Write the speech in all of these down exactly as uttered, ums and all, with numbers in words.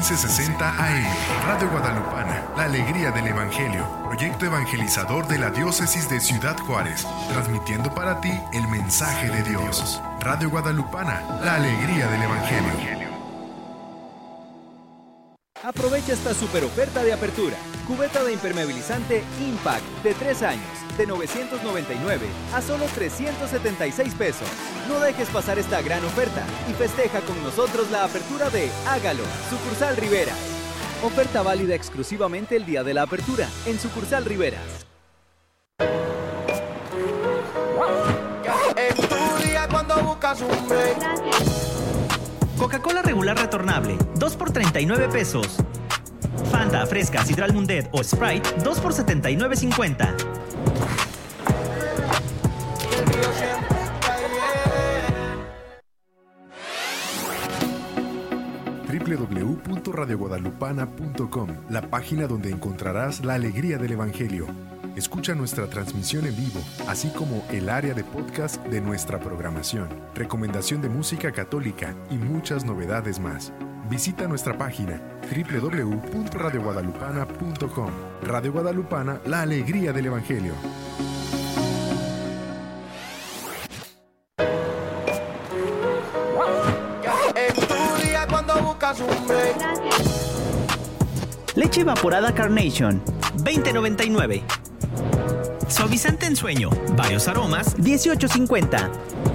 quince sesenta A M. Radio Guadalupana, la alegría del Evangelio. Proyecto evangelizador de la Diócesis de Ciudad Juárez. Transmitiendo para ti el mensaje de Dios. Radio Guadalupana, la alegría del Evangelio. Aprovecha esta super oferta de apertura. Cubeta de impermeabilizante Impact de tres años, de novecientos noventa y nueve a solo trescientos setenta y seis pesos. No dejes pasar esta gran oferta y festeja con nosotros la apertura de Hágalo, Sucursal Riveras. Oferta válida exclusivamente el día de la apertura en Sucursal Riveras. En tu día cuando buscas un break. Coca-Cola regular retornable, dos por treinta y nueve pesos. Fanta, Fresca, Sidral Mundet o Sprite, dos por setenta y nueve cincuenta. doble u doble u doble u punto radio guadalupana punto com, la página donde encontrarás la alegría del Evangelio. Escucha nuestra transmisión en vivo, así como el área de podcast de nuestra programación, recomendación de música católica y muchas novedades más. Visita nuestra página doble u doble u doble u punto radio guadalupana punto com. Radio Guadalupana, la alegría del Evangelio. En tu día cuando buscas un break. Leche evaporada Carnation, veinte noventa y nueve. Suavizante en sueño, varios aromas, dieciocho cincuenta.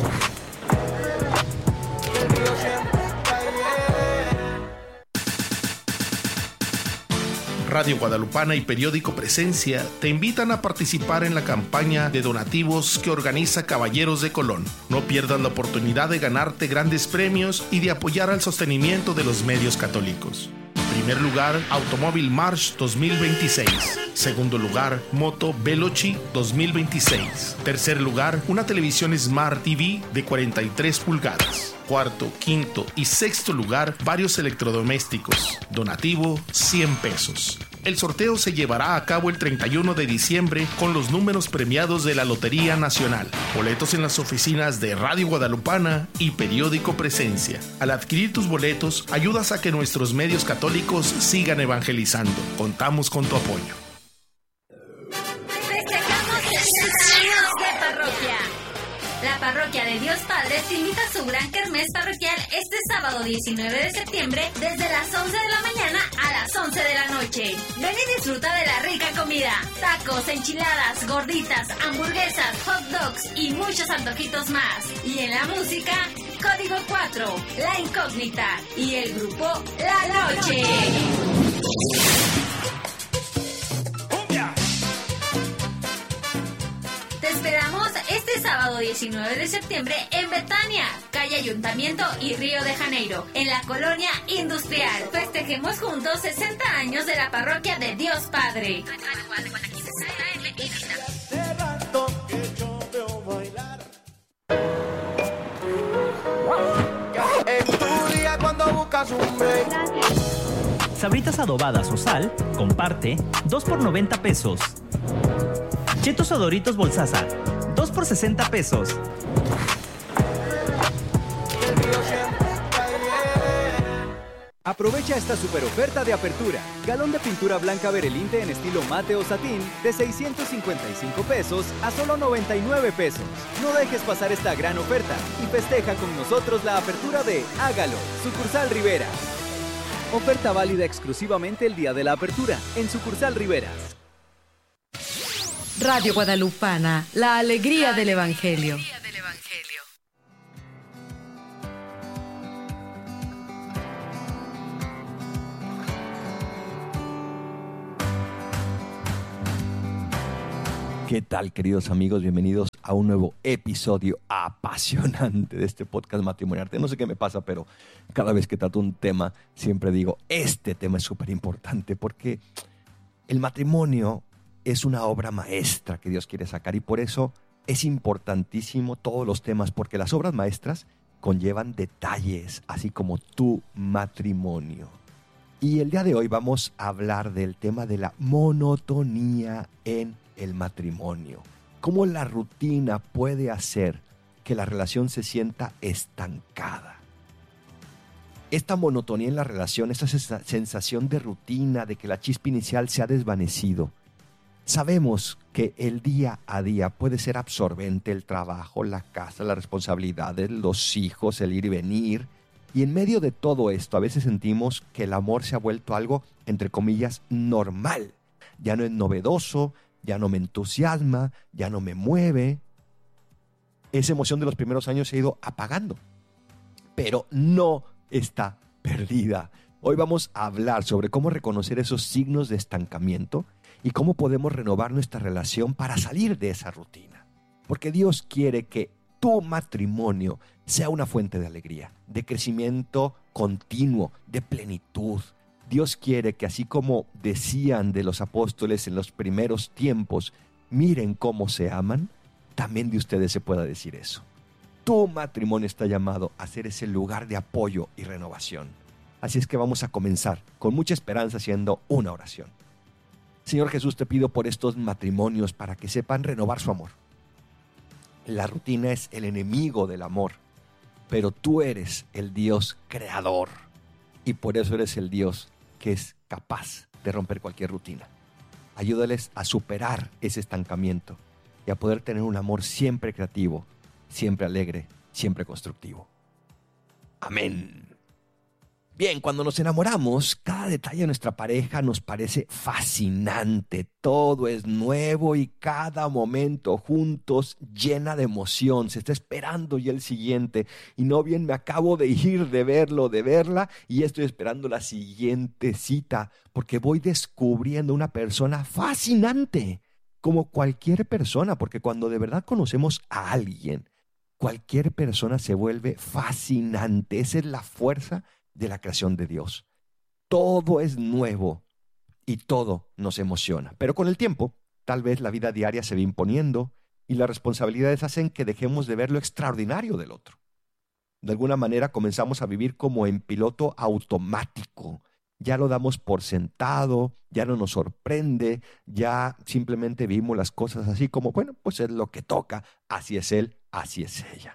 Radio Guadalupana y Periódico Presencia te invitan a participar en la campaña de donativos que organiza Caballeros de Colón. No pierdas la oportunidad de ganarte grandes premios y de apoyar al sostenimiento de los medios católicos. Primer lugar, Automóvil March dos mil veintiséis. Segundo lugar, Moto Veloci dos mil veintiséis. Tercer lugar, una televisión Smart T V de cuarenta y tres pulgadas. Cuarto, quinto y sexto lugar, varios electrodomésticos. Donativo, cien pesos. El sorteo se llevará a cabo el treinta y uno de diciembre con los números premiados de la Lotería Nacional. Boletos en las oficinas de Radio Guadalupana y Periódico Presencia. Al adquirir tus boletos, ayudas a que nuestros medios católicos sigan evangelizando. Contamos con tu apoyo. Festejamos sesenta años de parroquia. La Parroquia de Dios Padre te invita a su gran kermés parroquial este sábado diecinueve de septiembre desde las once de la mañana a las once de la noche. Ven y disfruta de la rica comida, tacos, enchiladas, gorditas, hamburguesas, hot dogs y muchos antojitos más. Y en la música, Código cuatro, La Incógnita y el grupo La Noche. Te esperamos este sábado diecinueve de septiembre en Betania, calle Ayuntamiento y Río de Janeiro, en la colonia industrial. Festejemos juntos sesenta años de la Parroquia de Dios Padre. En tu día cuando buscas un break. Sabritas adobadas o sal, comparte, dos por noventa pesos. Chetos o Doritos Bolsaza, dos por sesenta pesos. Aprovecha esta super oferta de apertura. Galón de pintura blanca Berelinte en estilo mate o satín de seiscientos cincuenta y cinco pesos a solo noventa y nueve pesos. No dejes pasar esta gran oferta y festeja con nosotros la apertura de Hágalo, Sucursal Riveras. Oferta válida exclusivamente el día de la apertura en Sucursal Riveras. Radio Guadalupana, la alegría del Evangelio. ¿Qué tal, queridos amigos? Bienvenidos a un nuevo episodio apasionante de este podcast matrimonial. No sé qué me pasa, pero cada vez que trato un tema, siempre digo, este tema es súper importante porque el matrimonio es una obra maestra que Dios quiere sacar y por eso es importantísimo todos los temas, porque las obras maestras conllevan detalles, así como tu matrimonio. Y el día de hoy vamos a hablar del tema de la monotonía en el matrimonio. Cómo la rutina puede hacer que la relación se sienta estancada. esta monotonía en la relación, esta sensación de rutina, de que la chispa inicial se ha desvanecido. Sabemos que el día a día puede ser absorbente, el trabajo, la casa, las responsabilidades, los hijos, el ir y venir. Y en medio de todo esto, a veces sentimos que el amor se ha vuelto algo, entre comillas, normal. Ya no es novedoso, ya no me entusiasma, ya no me mueve. Esa emoción de los primeros años se ha ido apagando, pero no está perdida. Hoy vamos a hablar sobre cómo reconocer esos signos de estancamiento y cómo podemos renovar nuestra relación para salir de esa rutina. Porque Dios quiere que tu matrimonio sea una fuente de alegría, de crecimiento continuo, de plenitud. Dios quiere que, así como decían de los apóstoles en los primeros tiempos, miren cómo se aman, también de ustedes se pueda decir eso. Tu matrimonio está llamado a ser ese lugar de apoyo y renovación. Así es que vamos a comenzar con mucha esperanza haciendo una oración. Señor Jesús, te pido por estos matrimonios para que sepan renovar su amor. La rutina es el enemigo del amor, pero tú eres el Dios creador y por eso eres el Dios que es capaz de romper cualquier rutina. Ayúdales a superar ese estancamiento y a poder tener un amor siempre creativo, siempre alegre, siempre constructivo. Amén. Bien, cuando nos enamoramos, cada detalle de nuestra pareja nos parece fascinante. Todo es nuevo y cada momento juntos llena de emoción. Se está esperando ya el siguiente. Y no bien me acabo de ir de verlo, de verla, y estoy esperando la siguiente cita, porque voy descubriendo una persona fascinante, como cualquier persona, porque cuando de verdad conocemos a alguien, cualquier persona se vuelve fascinante. Esa es la fuerza de la creación de Dios. Todo es nuevo y todo nos emociona. Pero con el tiempo, tal vez la vida diaria se va imponiendo y las responsabilidades hacen que dejemos de ver lo extraordinario del otro. De alguna manera comenzamos a vivir como en piloto automático. Ya lo damos por sentado, ya no nos sorprende, ya simplemente vivimos las cosas así como, bueno, pues es lo que toca, así es él, así es ella.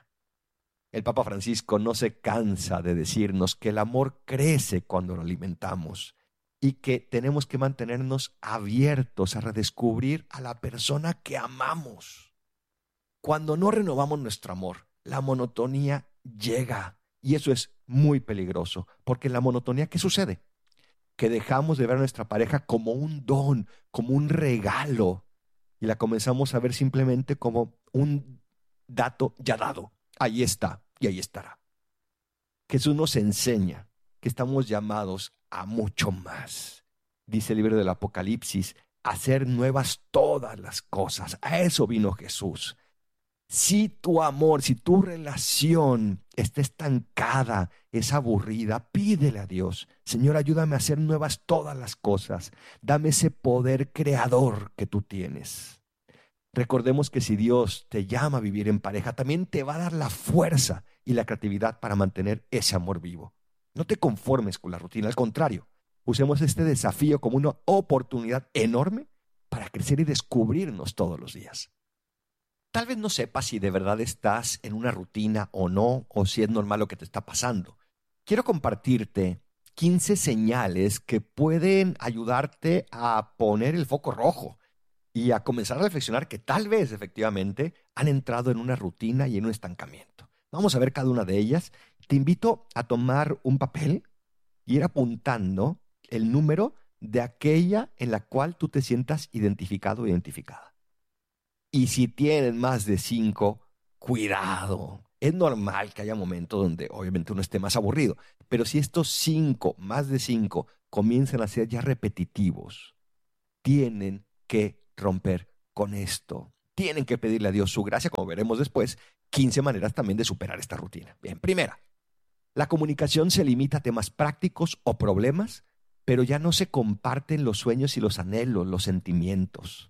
El Papa Francisco no se cansa de decirnos que el amor crece cuando lo alimentamos y que tenemos que mantenernos abiertos a redescubrir a la persona que amamos. Cuando no renovamos nuestro amor, la monotonía llega y eso es muy peligroso, porque en la monotonía, ¿qué sucede? Que dejamos de ver a nuestra pareja como un don, como un regalo, y la comenzamos a ver simplemente como un dato ya dado. Ahí está y ahí estará. Jesús nos enseña que estamos llamados a mucho más. Dice el libro del Apocalipsis, a hacer nuevas todas las cosas. A eso vino Jesús. Si tu amor, si tu relación está estancada, es aburrida, pídele a Dios: Señor, ayúdame a hacer nuevas todas las cosas. Dame ese poder creador que tú tienes. Recordemos que si Dios te llama a vivir en pareja, también te va a dar la fuerza y la creatividad para mantener ese amor vivo. No te conformes con la rutina, al contrario, usemos este desafío como una oportunidad enorme para crecer y descubrirnos todos los días. Tal vez no sepas si de verdad estás en una rutina o no, o si es normal lo que te está pasando. Quiero compartirte quince señales que pueden ayudarte a poner el foco rojo y a comenzar a reflexionar que tal vez efectivamente han entrado en una rutina y en un estancamiento. Vamos a ver cada una de ellas. Te invito a tomar un papel y ir apuntando el número de aquella en la cual tú te sientas identificado o identificada. Y si tienes más de cinco, cuidado. Es normal que haya momentos donde obviamente uno esté más aburrido, pero si estos cinco, más de cinco, comienzan a ser ya repetitivos, tienen que romper con esto. Tienen que pedirle a Dios su gracia, como veremos después, quince maneras también de superar esta rutina. Bien, primera, la comunicación se limita a temas prácticos o problemas, pero ya no se comparten los sueños y los anhelos, los sentimientos.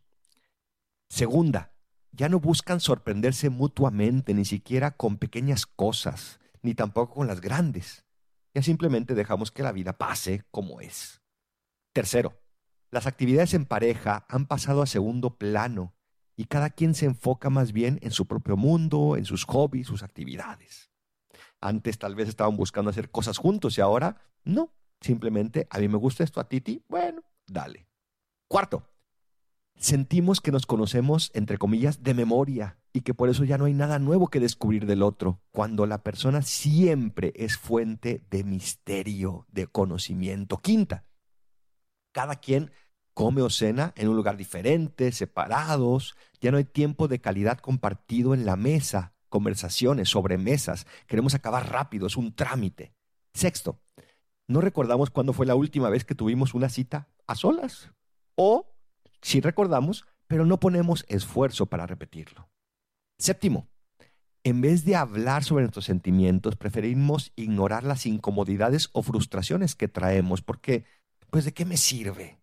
Segunda, ya no buscan sorprenderse mutuamente, ni siquiera con pequeñas cosas, ni tampoco con las grandes. Ya simplemente dejamos que la vida pase como es. Tercero, las actividades en pareja han pasado a segundo plano y cada quien se enfoca más bien en su propio mundo, en sus hobbies, sus actividades. Antes tal vez estaban buscando hacer cosas juntos y ahora no. Simplemente, a mí me gusta esto, a Titi, bueno, dale. Cuarto, sentimos que nos conocemos, entre comillas, de memoria y que por eso ya no hay nada nuevo que descubrir del otro, cuando la persona siempre es fuente de misterio, de conocimiento. Quinta, cada quien come o cena en un lugar diferente, separados, ya no hay tiempo de calidad compartido en la mesa, conversaciones, sobremesas, queremos acabar rápido, es un trámite. Sexto, no recordamos cuándo fue la última vez que tuvimos una cita a solas. O sí recordamos, pero no ponemos esfuerzo para repetirlo. Séptimo, en vez de hablar sobre nuestros sentimientos, preferimos ignorar las incomodidades o frustraciones que traemos, porque, pues, ¿de qué me sirve?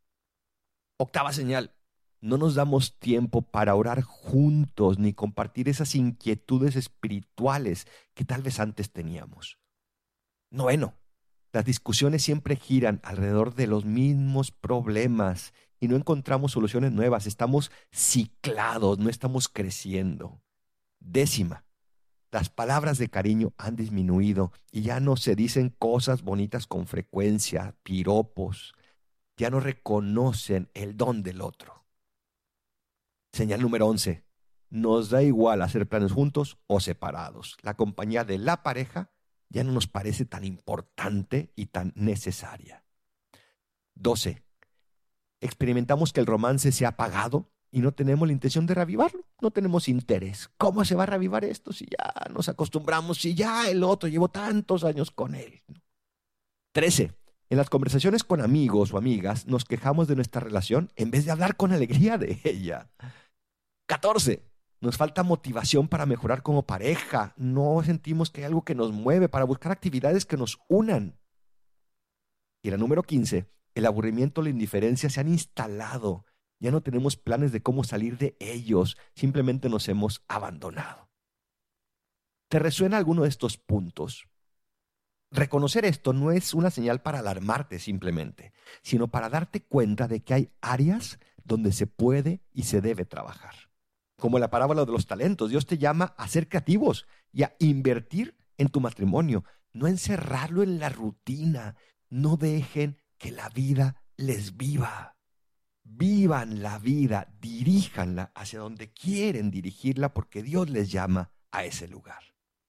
Octava señal, no nos damos tiempo para orar juntos ni compartir esas inquietudes espirituales que tal vez antes teníamos. Noveno, las discusiones siempre giran alrededor de los mismos problemas y no encontramos soluciones nuevas. Estamos ciclados, no estamos creciendo. Décima, las palabras de cariño han disminuido y ya no se dicen cosas bonitas con frecuencia, piropos. Ya no reconocen el don del otro. Señal número once, nos da igual hacer planes juntos o separados. La compañía de la pareja ya no nos parece tan importante y tan necesaria. doce. Experimentamos que el romance se ha apagado y no tenemos la intención de reavivarlo. No tenemos interés. ¿Cómo se va a reavivar esto si ya nos acostumbramos, si ya el otro llevó tantos años con él? trece. En las conversaciones con amigos o amigas nos quejamos de nuestra relación en vez de hablar con alegría de ella. catorce. Nos falta motivación para mejorar como pareja. No sentimos que hay algo que nos mueve para buscar actividades que nos unan. Y la número quince, el aburrimiento o la indiferencia se han instalado. Ya no tenemos planes de cómo salir de ellos. Simplemente nos hemos abandonado. ¿Te resuena alguno de estos puntos? Reconocer esto no es una señal para alarmarte simplemente, sino para darte cuenta de que hay áreas donde se puede y se debe trabajar. Como la parábola de los talentos, Dios te llama a ser creativos y a invertir en tu matrimonio, no encerrarlo en la rutina. No dejen que la vida les viva. Vivan la vida, diríjanla hacia donde quieren dirigirla porque Dios les llama a ese lugar.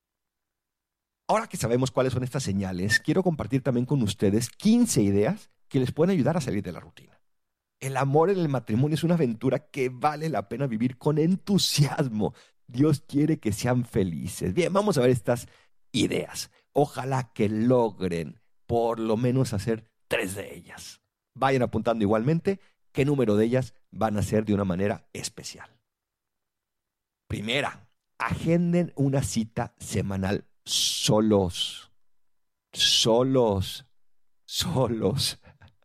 Ahora que sabemos cuáles son estas señales, quiero compartir también con ustedes quince ideas que les pueden ayudar a salir de la rutina. El amor en el matrimonio es una aventura que vale la pena vivir con entusiasmo. Dios quiere que sean felices. Bien, vamos a ver estas ideas. Ojalá que logren por lo menos hacer tres de ellas. Vayan apuntando igualmente qué número de ellas van a ser de una manera especial. Primera, agenden una cita semanal solos. Solos. Solos.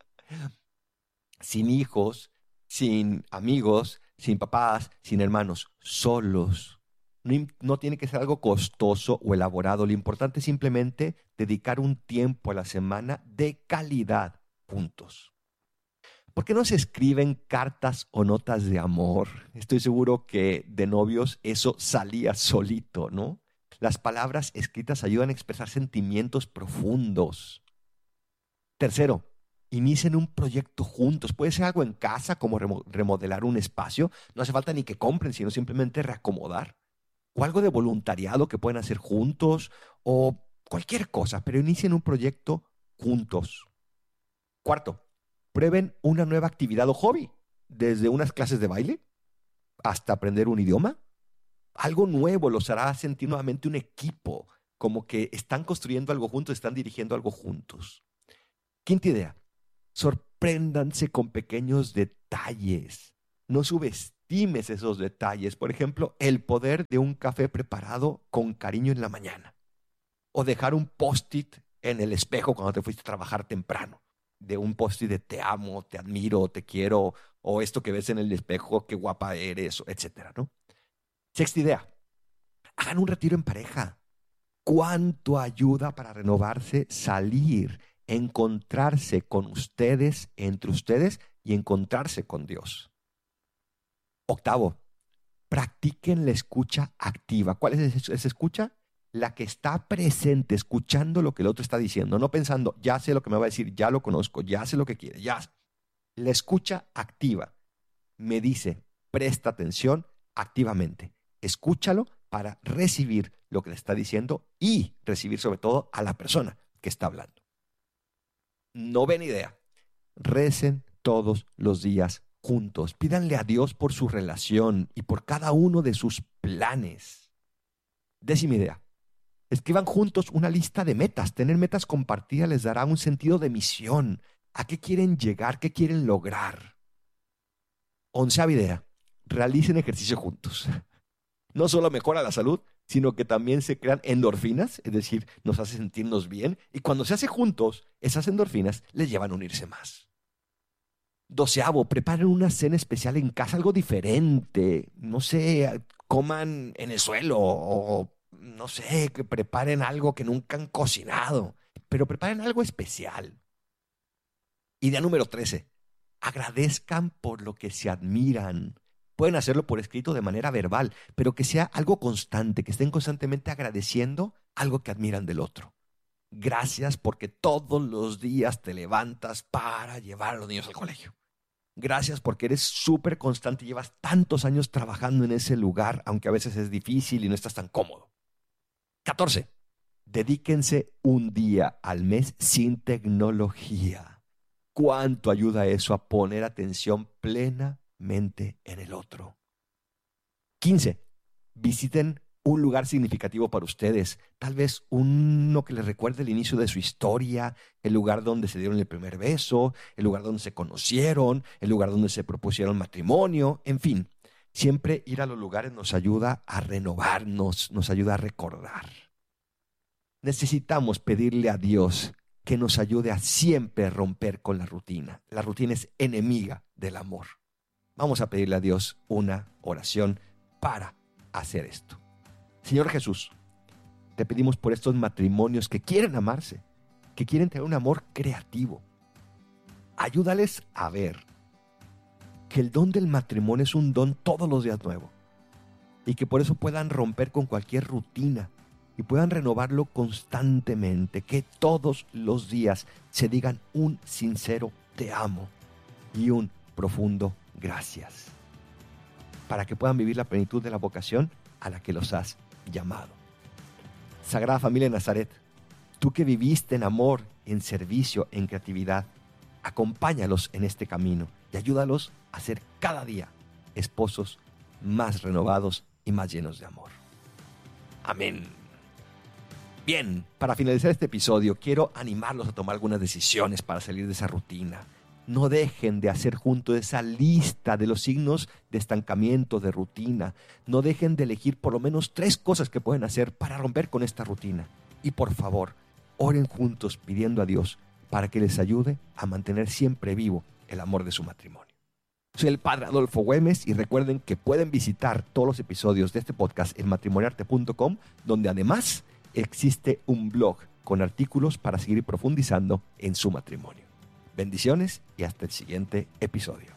Sin hijos, sin amigos, sin papás, sin hermanos, solos. No, no tiene que ser algo costoso o elaborado. Lo importante es simplemente dedicar un tiempo a la semana de calidad juntos. ¿Por qué no se escriben cartas o notas de amor? Estoy seguro que de novios eso salía solito, ¿no? Las palabras escritas ayudan a expresar sentimientos profundos. Tercero, inicien un proyecto juntos. Puede ser algo en casa, como remodelar un espacio. No hace falta ni que compren, sino simplemente reacomodar. O algo de voluntariado que pueden hacer juntos, o cualquier cosa, pero inicien un proyecto juntos. Cuarto, prueben una nueva actividad o hobby, desde unas clases de baile hasta aprender un idioma. Algo nuevo los hará sentir nuevamente un equipo, como que están construyendo algo juntos, están dirigiendo algo juntos. Quinta idea, sorpréndanse con pequeños detalles. No subestimes esos detalles. Por ejemplo, el poder de un café preparado con cariño en la mañana. O dejar un post-it en el espejo cuando te fuiste a trabajar temprano. De un post-it de te amo, te admiro, te quiero, o esto que ves en el espejo, qué guapa eres, etcétera, ¿no? Sexta idea, hagan un retiro en pareja. ¿Cuánto ayuda para renovarse, salir, encontrarse con ustedes, entre ustedes y encontrarse con Dios? Octavo, practiquen la escucha activa. ¿Cuál es esa escucha? la que está presente, escuchando lo que el otro está diciendo, no pensando, ya sé lo que me va a decir, ya lo conozco, ya sé lo que quiere, ya. La escucha activa me dice, presta atención activamente, escúchalo para recibir lo que le está diciendo y recibir sobre todo a la persona que está hablando. Novena idea, recen todos los días juntos, pídanle a Dios por su relación y por cada uno de sus planes. Décima idea, escriban juntos una lista de metas. Tener metas compartidas les dará un sentido de misión. ¿A qué quieren llegar? ¿Qué quieren lograr? Onceava idea, realicen ejercicio juntos. No solo mejora la salud, sino que también se crean endorfinas, es decir, nos hace sentirnos bien. Y cuando se hace juntos, esas endorfinas les llevan a unirse más. Doceavo, preparen una cena especial en casa, algo diferente. No sé, coman en el suelo o no sé, que preparen algo que nunca han cocinado, pero preparen algo especial. Idea número trece. Agradezcan por lo que se admiran. Pueden hacerlo por escrito de manera verbal, pero que sea algo constante, que estén constantemente agradeciendo algo que admiran del otro. Gracias porque todos los días te levantas para llevar a los niños al colegio. Gracias porque eres súper constante y llevas tantos años trabajando en ese lugar, aunque a veces es difícil y no estás tan cómodo. catorce. Dedíquense un día al mes sin tecnología. ¿Cuánto ayuda eso a poner atención plenamente en el otro? quince. Visiten un lugar significativo para ustedes. Tal vez uno que les recuerde el inicio de su historia, el lugar donde se dieron el primer beso, el lugar donde se conocieron, el lugar donde se propusieron matrimonio, en fin. Siempre ir a los lugares nos ayuda a renovarnos, nos ayuda a recordar. Necesitamos pedirle a Dios que nos ayude a siempre romper con la rutina. La rutina es enemiga del amor. Vamos a pedirle a Dios una oración para hacer esto. Señor Jesús, te pedimos por estos matrimonios que quieren amarse, que quieren tener un amor creativo. Ayúdales a ver que el don del matrimonio es un don todos los días nuevo y que por eso puedan romper con cualquier rutina y puedan renovarlo constantemente, que todos los días se digan un sincero te amo y un profundo gracias, para que puedan vivir la plenitud de la vocación a la que los has llamado. Sagrada Familia de Nazaret, tú que viviste en amor, en servicio, en creatividad, acompáñalos en este camino y ayúdalos a ser cada día esposos más renovados y más llenos de amor. Amén. Bien, para finalizar este episodio, quiero animarlos a tomar algunas decisiones para salir de esa rutina. No dejen de hacer juntos esa lista de los signos de estancamiento, de rutina. No dejen de elegir por lo menos tres cosas que pueden hacer para romper con esta rutina. Y por favor, oren juntos pidiendo a Dios para que les ayude a mantener siempre vivo el amor de su matrimonio. Soy el Padre Adolfo Güemes y recuerden que pueden visitar todos los episodios de este podcast en matrimoniarte punto com, donde además existe un blog con artículos para seguir profundizando en su matrimonio. Bendiciones y hasta el siguiente episodio.